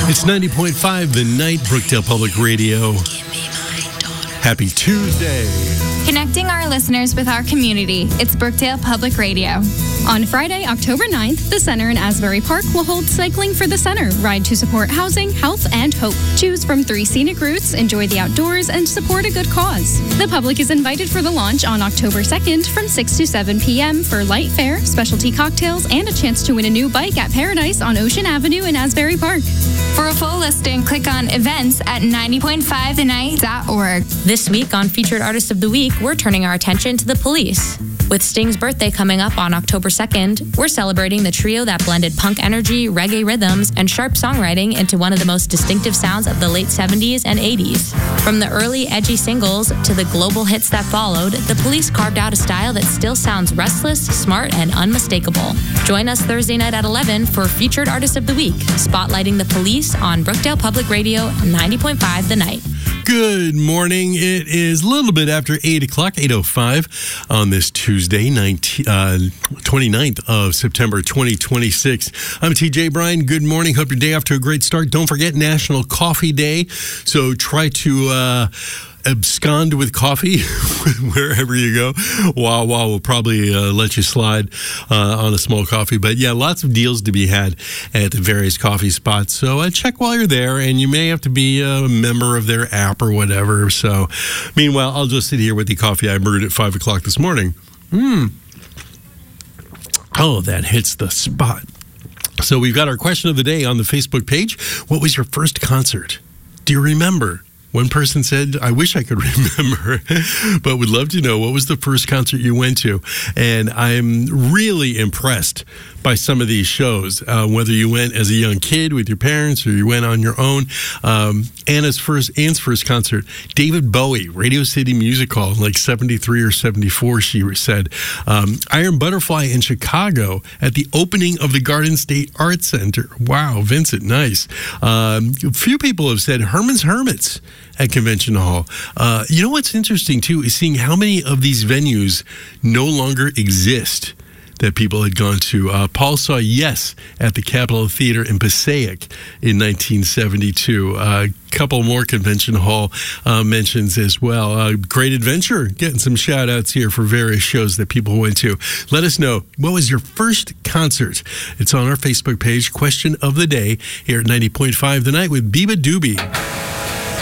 It's 90.5 The Night, Brookdale Public Radio. Happy Tuesday. Connecting our listeners with our community. It's Brookdale Public Radio. On Friday, October 9th, the Center in Asbury Park will hold Cycling for the Center, ride to support housing, health, and hope. Choose from 3 scenic routes, enjoy the outdoors, and support a good cause. The public is invited for the launch on October 2nd from 6 to 7 p.m. for light fare, specialty cocktails, and a chance to win a new bike at Paradise on Ocean Avenue in Asbury Park. For a full listing, click on events at 90.5thenight.org. This week on Featured Artist of the Week, we're turning our attention to the Police. With Sting's birthday coming up on October 2nd, we're celebrating the trio that blended punk energy, reggae rhythms, and sharp songwriting into one of the most distinctive sounds of the late 70s and 80s. From the early edgy singles to the global hits that followed, the Police carved out a style that still sounds restless, smart, and unmistakable. Join us Thursday night at 11 for Featured Artist of the Week, spotlighting the Police on Brookdale Public Radio 90.5 The Night. Good morning. It is a little bit after 8 o'clock, 8:05 on this Tuesday, 29th of September, 2026. I'm TJ Bryan. Good morning. Hope your day off to a great start. Don't forget National Coffee Day. So try to abscond with coffee wherever you go. Wawa will probably let you slide on a small coffee. But yeah, lots of deals to be had at the various coffee spots. So check while you're there, and you may have to be a member of their app or whatever. So meanwhile, I'll just sit here with the coffee I brewed at 5 o'clock this morning. Oh, that hits the spot. So we've got our question of the day on the Facebook page. What was your first concert? Do you remember? One person said, I wish I could remember, but would love to know what was the first concert you went to. And I'm really impressed by some of these shows, whether you went as a young kid with your parents or you went on your own. Anne's first concert, David Bowie, Radio City Music Hall, like 73 or 74, she said. Iron Butterfly in Chicago at the opening of the Garden State Arts Center. Wow, Vincent, nice. A few people have said Herman's Hermits at Convention Hall. You know what's interesting, too, is seeing how many of these venues no longer exist that people had gone to. Paul saw Yes at the Capitol Theater in Passaic in 1972. A couple more Convention Hall mentions as well. Great Adventure, getting some shout outs here for various shows that people went to. Let us know, what was your first concert? It's on our Facebook page. Question of the day here at 90.5 The Night with Biba Doobie.